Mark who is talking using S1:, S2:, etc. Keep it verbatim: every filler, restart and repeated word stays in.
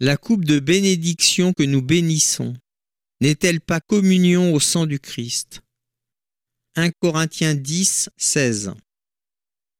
S1: La coupe de bénédiction que nous bénissons n'est-elle pas communion au sang du Christ? un Corinthiens dix, seize.